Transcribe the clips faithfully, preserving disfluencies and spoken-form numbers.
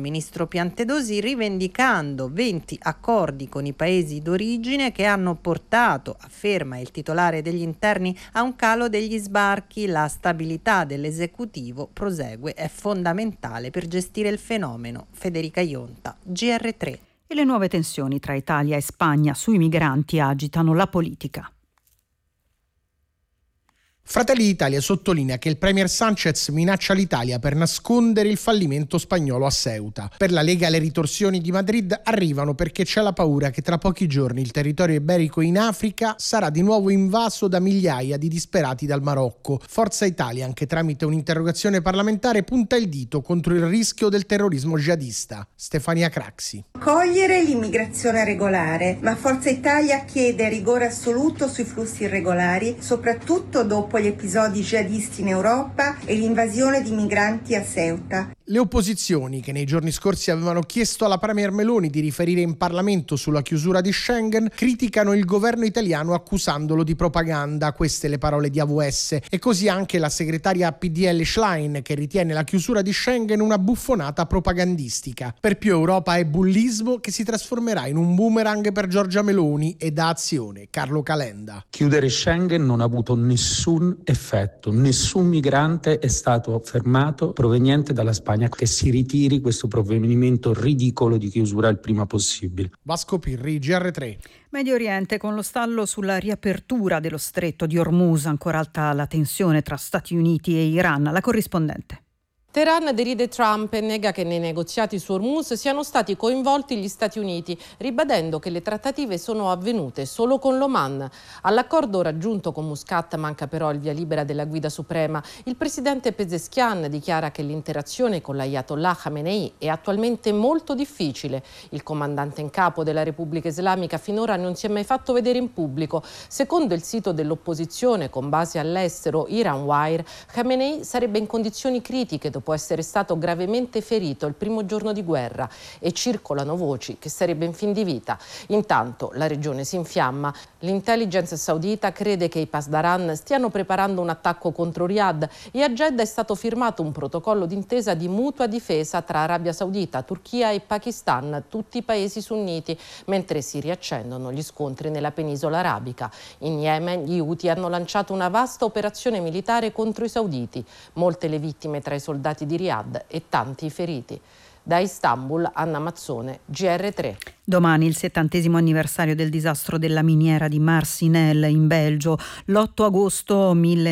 ministro Piantedosi, rivendicando venti accordi con i paesi d'origine che hanno portato, afferma il titolare degli interni, a un calo degli sbarchi. La stabilità dell'esecutivo, prosegue, è fondamentale per gestire il fenomeno. Federica Ionta, G R tre. E le nuove tensioni tra Italia e Spagna sui migranti agitano la politica. Fratelli d'Italia sottolinea che il premier Sánchez minaccia l'Italia per nascondere il fallimento spagnolo a Ceuta. Per la Lega le ritorsioni di Madrid arrivano perché c'è la paura che tra pochi giorni il territorio iberico in Africa sarà di nuovo invaso da migliaia di disperati dal Marocco. Forza Italia, anche tramite un'interrogazione parlamentare, punta il dito contro il rischio del terrorismo jihadista. Stefania Craxi. Cogliere l'immigrazione regolare, ma Forza Italia chiede rigore assoluto sui flussi irregolari, soprattutto dopo gli episodi jihadisti in Europa e l'invasione di migranti a Ceuta. Le opposizioni, che nei giorni scorsi avevano chiesto alla premier Meloni di riferire in Parlamento sulla chiusura di Schengen, criticano il governo italiano accusandolo di propaganda. Queste le parole di A V S. E così anche la segretaria P D L Schlein, che ritiene la chiusura di Schengen una buffonata propagandistica. Per più Europa è bullismo che si trasformerà in un boomerang per Giorgia Meloni e da Azione Carlo Calenda. Chiudere Schengen non ha avuto nessun effetto, nessun migrante è stato fermato proveniente dalla Spagna. Che si ritiri questo provvedimento ridicolo di chiusura il prima possibile. Vasco Pirri, G R tre. Medio Oriente, con lo stallo sulla riapertura dello stretto di Hormuz, ancora alta la tensione tra Stati Uniti e Iran. La corrispondente. Teheran deride Trump e nega che nei negoziati su Hormuz siano stati coinvolti gli Stati Uniti, ribadendo che le trattative sono avvenute solo con l'Oman. All'accordo raggiunto con Muscat manca però il via libera della guida suprema. Il presidente Pezeshkian dichiara che l'interazione con l'Ayatollah Khamenei è attualmente molto difficile. Il comandante in capo della Repubblica Islamica finora non si è mai fatto vedere in pubblico. Secondo il sito dell'opposizione con base all'estero Iranwire, Khamenei sarebbe in condizioni critiche dopo può essere stato gravemente ferito il primo giorno di guerra e circolano voci che sarebbe in fin di vita. Intanto la regione si infiamma. L'intelligence saudita crede che i Pasdaran stiano preparando un attacco contro Riyadh e a Jeddah è stato firmato un protocollo d'intesa di mutua difesa tra Arabia Saudita, Turchia e Pakistan, tutti i paesi sunniti, mentre si riaccendono gli scontri nella penisola arabica. In Yemen gli Houthi hanno lanciato una vasta operazione militare contro i sauditi, molte le vittime tra i soldati di Riyadh e tanti i feriti. Da Istanbul, Anna Mazzone, G R tre. Domani il settantesimo anniversario del disastro della miniera di Marcinelle in Belgio. L'otto agosto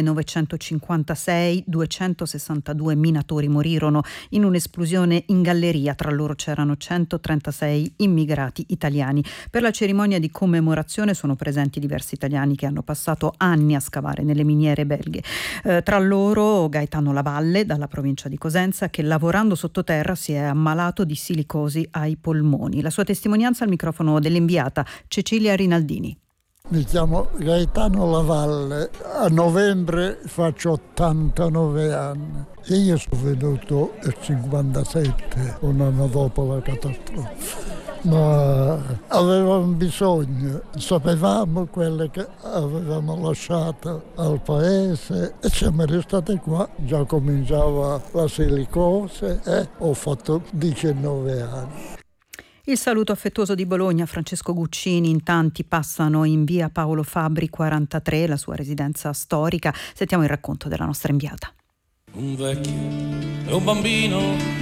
millenovecentocinquantasei duecentosessantadue minatori morirono in un'esplosione in galleria. Tra loro c'erano centotrentasei immigrati italiani. Per la cerimonia di commemorazione sono presenti diversi italiani che hanno passato anni a scavare nelle miniere belghe. Eh, tra loro Gaetano Lavalle, dalla provincia di Cosenza, che lavorando sottoterra si è ammalato di silicosi ai polmoni. La sua testimonianza al microfono dell'inviata Cecilia Rinaldini. Mi chiamo Gaetano Lavalle, a novembre faccio ottantanove anni e io sono venuto nel cinquantasette, un anno dopo la catastrofe. Ma avevamo bisogno, sapevamo quelle che avevamo lasciato al paese e siamo restati qua. Già cominciava la silicose e ho fatto diciannove anni. Il saluto affettuoso di Bologna, Francesco Guccini. In tanti passano in via Paolo Fabbri quarantatré, la sua residenza storica. Sentiamo il racconto della nostra inviata. Un vecchio e un bambino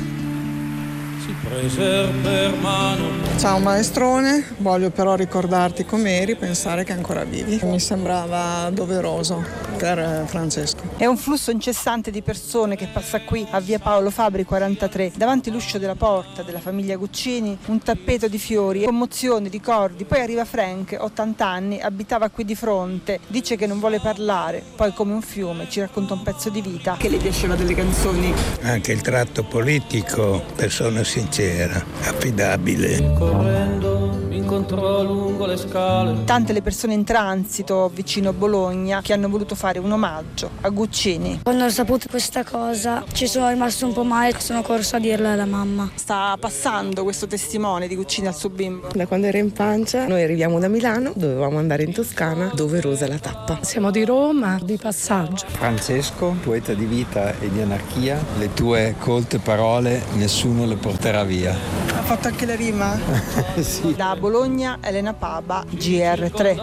si presero per mano. Ciao maestrone, voglio però ricordarti com'eri, pensare che ancora vivi. Mi sembrava doveroso per Francesco. È un flusso incessante di persone che passa qui a via Paolo Fabbri quarantatré, davanti all'uscio della porta della famiglia Guccini, un tappeto di fiori, commozione, ricordi. Poi arriva Frank, ottanta anni, abitava qui di fronte, dice che non vuole parlare, poi come un fiume ci racconta un pezzo di vita. Che le piaceva delle canzoni. Anche il tratto politico, persona sincera, affidabile. Correndo in incontrò lungo le scale. Tante le persone in transito vicino Bologna che hanno voluto fare un omaggio a Guccini. Quando ho saputo questa cosa ci sono rimasto un po' male, sono corso a dirla alla mamma. Sta passando questo testimone di Guccini al suo bimbo. Da quando era in pancia noi arriviamo da Milano, dovevamo andare in Toscana, doverosa la tappa. Siamo di Roma, di passaggio. Francesco, poeta di vita e di anarchia, le tue colte parole nessuno le porterà via. Ha fatto anche la rima? Sì. Da Bologna, Elena Paba, G R tre.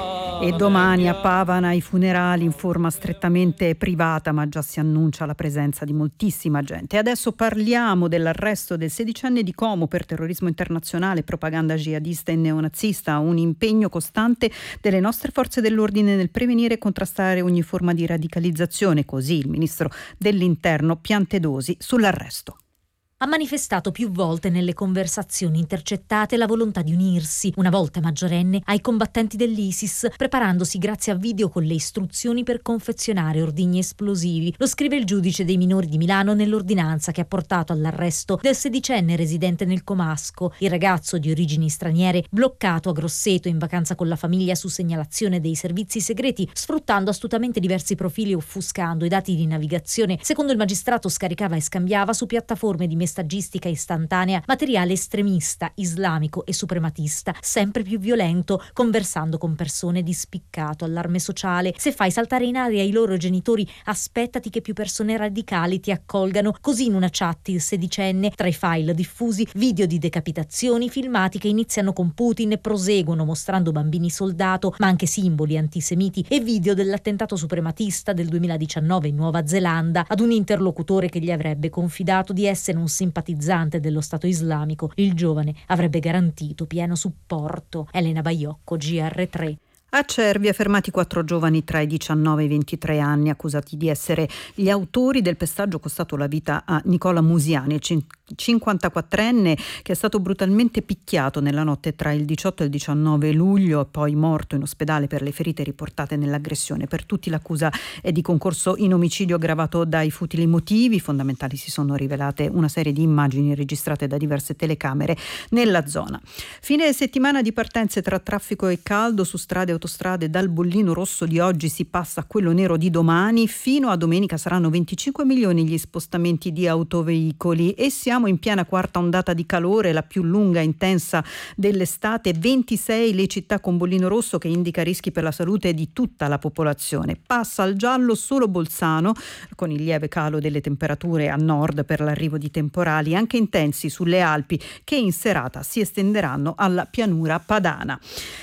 E domani a Pavana i funerali in forma strettamente privata, ma già si annuncia la presenza di moltissima gente. Adesso parliamo dell'arresto del sedicenne di Como per terrorismo internazionale, propaganda jihadista e neonazista, un impegno costante delle nostre forze dell'ordine nel prevenire e contrastare ogni forma di radicalizzazione, così il ministro dell'Interno Piantedosi sull'arresto. Ha manifestato più volte nelle conversazioni intercettate la volontà di unirsi, una volta maggiorenne, ai combattenti dell'ISIS, preparandosi grazie a video con le istruzioni per confezionare ordigni esplosivi. Lo scrive il giudice dei minori di Milano nell'ordinanza che ha portato all'arresto del sedicenne residente nel Comasco, il ragazzo di origini straniere bloccato a Grosseto in vacanza con la famiglia su segnalazione dei servizi segreti, sfruttando astutamente diversi profili e offuscando i dati di navigazione. Secondo il magistrato scaricava e scambiava su piattaforme di messaggistica istantanea materiale estremista, islamico e suprematista, sempre più violento, conversando con persone di spiccato allarme sociale. Se fai saltare in aria i loro genitori, aspettati che più persone radicali ti accolgano. Così in una chat il sedicenne, tra i file diffusi, video di decapitazioni filmati che iniziano con Putin e proseguono mostrando bambini soldato, ma anche simboli antisemiti, e video dell'attentato suprematista del duemiladiciannove in Nuova Zelanda ad un interlocutore che gli avrebbe confidato di essere un simpatizzante dello Stato islamico. Il giovane avrebbe garantito pieno supporto. Elena Baiocco, G R tre. A Cervia fermati quattro giovani tra i diciannove e i ventitré anni accusati di essere gli autori del pestaggio costato la vita a Nicola Musiani, il cinquantaquattrenne che è stato brutalmente picchiato nella notte tra il diciotto e il diciannove luglio e poi morto in ospedale per le ferite riportate nell'aggressione. Per tutti l'accusa è di concorso in omicidio aggravato dai futili motivi. Fondamentali si sono rivelate una serie di immagini registrate da diverse telecamere nella zona. Fine settimana di partenze tra traffico e caldo su strade e autostrade. Dal bollino rosso di oggi si passa a quello nero di domani. Fino a domenica saranno venticinque milioni gli spostamenti di autoveicoli e siamo in piena quarta ondata di calore, la più lunga e intensa dell'estate. ventisei le città con bollino rosso, che indica rischi per la salute di tutta la popolazione. Passa al giallo solo Bolzano, con il lieve calo delle temperature a nord per l'arrivo di temporali anche intensi sulle Alpi, che in serata si estenderanno alla pianura padana.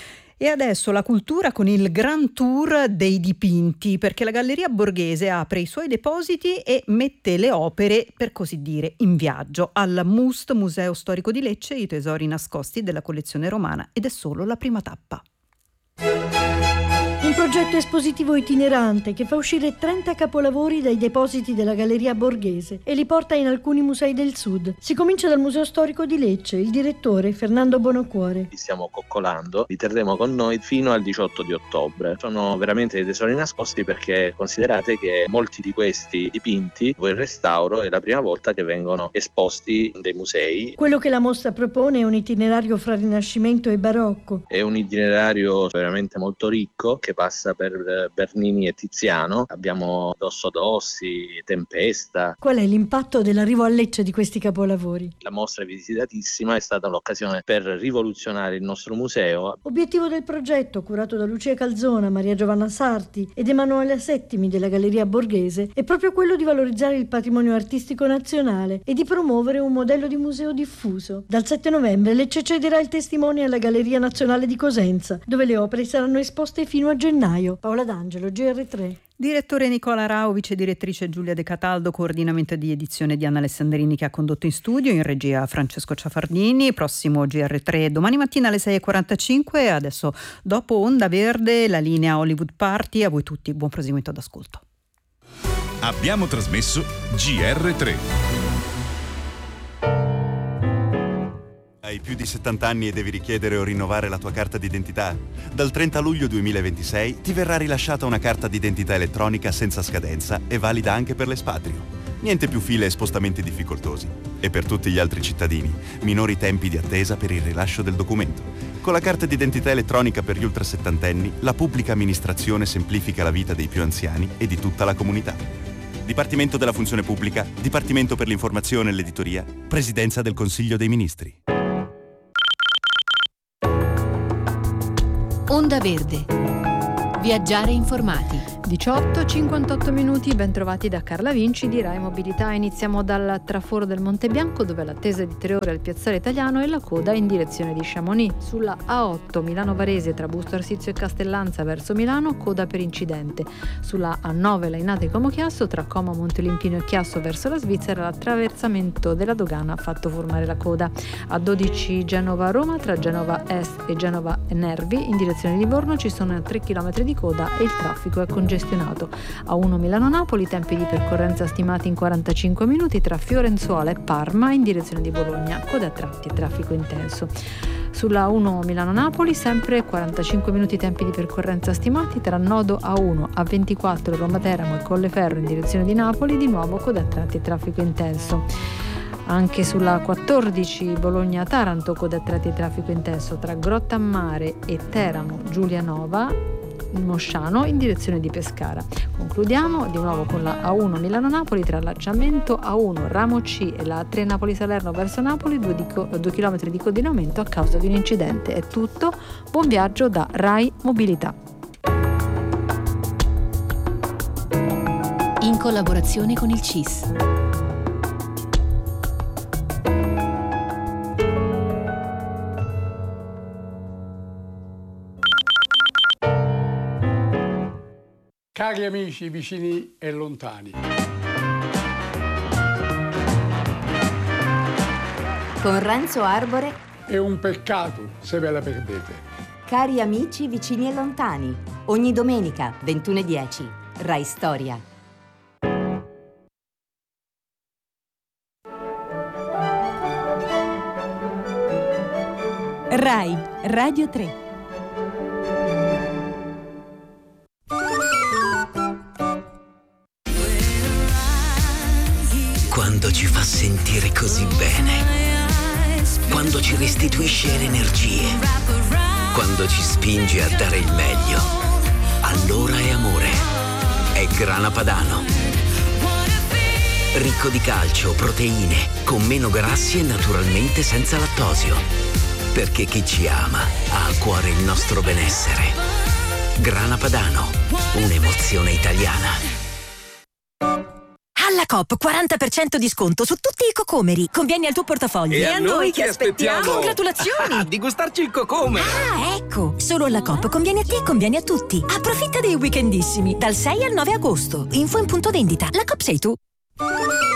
E adesso la cultura con il Grand Tour dei dipinti, perché la Galleria Borghese apre i suoi depositi e mette le opere, per così dire, in viaggio. Al M U S T, Museo Storico di Lecce, i tesori nascosti della collezione romana, ed è solo la prima tappa. Un progetto espositivo itinerante che fa uscire trenta capolavori dai depositi della Galleria Borghese e li porta in alcuni musei del sud. Si comincia dal Museo Storico di Lecce. Il direttore, Fernando Bonocuore. Li stiamo coccolando, li terremo con noi fino al diciotto di ottobre. Sono veramente dei tesori nascosti, perché considerate che molti di questi dipinti, dopo il restauro, è la prima volta che vengono esposti in dei musei. Quello che la mostra propone è un itinerario fra Rinascimento e Barocco. È un itinerario veramente molto ricco che passa per Bernini e Tiziano. Abbiamo Dosso Dossi, Tempesta. Qual è l'impatto dell'arrivo a Lecce di questi capolavori? La mostra è visitatissima, è stata l'occasione per rivoluzionare il nostro museo. Obiettivo del progetto, curato da Lucia Calzona, Maria Giovanna Sarti ed Emanuele Settimi della Galleria Borghese, è proprio quello di valorizzare il patrimonio artistico nazionale e di promuovere un modello di museo diffuso. Dal sette novembre Lecce cederà il testimone alla Galleria Nazionale di Cosenza, dove le opere saranno esposte fino a gennaio. Paola D'Angelo, G R tre. Direttore Nicola Rao, vice direttrice Giulia De Cataldo, coordinamento di edizione di Anna Alessandrini che ha condotto in studio, in regia Francesco Ciafardini. Prossimo G R tre domani mattina alle sei e quarantacinque. Adesso, dopo Onda Verde, la linea Hollywood Party. A voi tutti buon proseguimento d'ascolto. Abbiamo trasmesso G R tre. Hai più di settanta anni e devi richiedere o rinnovare la tua carta d'identità? Dal trenta luglio duemilaventisei ti verrà rilasciata una carta d'identità elettronica senza scadenza e valida anche per l'espatrio. Niente più file e spostamenti difficoltosi. E per tutti gli altri cittadini, minori tempi di attesa per il rilascio del documento. Con la carta d'identità elettronica per gli ultrasettantenni, la pubblica amministrazione semplifica la vita dei più anziani e di tutta la comunità. Dipartimento della Funzione Pubblica, Dipartimento per l'Informazione e l'Editoria, Presidenza del Consiglio dei Ministri. Onda Verde. Viaggiare informati. diciotto cinquantotto minuti, ben trovati da Carla Vinci di Rai Mobilità. Iniziamo dal traforo del Monte Bianco, dove l'attesa è di tre ore al piazzale Italiano e la coda in direzione di Chamonix. Sulla A otto Milano-Varese tra Busto Arsizio e Castellanza verso Milano, coda per incidente. Sulla A nove Lainate Como Chiasso tra Como Montelimpino e Chiasso verso la Svizzera, l'attraversamento della dogana ha fatto formare la coda. A dodici Genova-Roma tra Genova Est e Genova Nervi in direzione di Livorno ci sono tre chilometri di coda e il traffico è congestionato. A uno Milano-Napoli, tempi di percorrenza stimati in quarantacinque minuti tra Fiorenzuola e Parma in direzione di Bologna, coda a tratti e traffico intenso. Sulla uno Milano-Napoli, sempre quarantacinque minuti tempi di percorrenza stimati tra nodo A uno, A ventiquattro Roma-Teramo e Colleferro in direzione di Napoli, di nuovo coda a tratti e traffico intenso. Anche sulla quattordici Bologna-Taranto, coda a tratti e traffico intenso tra Grottammare e Teramo Giulianova Mosciano in direzione di Pescara. Concludiamo di nuovo con la A uno Milano-Napoli tra allacciamento A uno Ramo C e la A tre Napoli-Salerno verso Napoli, due chilometri di coda in aumento a causa di un incidente. È tutto, buon viaggio da Rai Mobilità. In collaborazione con il C I S. Cari amici vicini e lontani. Con Renzo Arbore. È un peccato se ve la perdete. Cari amici vicini e lontani. Ogni domenica, ventuno e dieci. Rai Storia. Rai Radio tre. Quando ci fa sentire così bene, quando ci restituisce le energie, quando ci spinge a dare il meglio, allora è amore. È Grana Padano. Ricco di calcio, proteine, con meno grassi e naturalmente senza lattosio. Perché chi ci ama ha a cuore il nostro benessere. Grana Padano, un'emozione italiana. Alla Coop quaranta per cento di sconto su tutti i cocomeri. Conviene al tuo portafoglio. E, e a noi che aspettiamo? Congratulazioni! Ah, di gustarci il cocomero. Ah, ecco! Solo alla Coop conviene a te e conviene a tutti. Approfitta dei weekendissimi dal sei al nove agosto. Info in punto vendita. La Coop sei tu.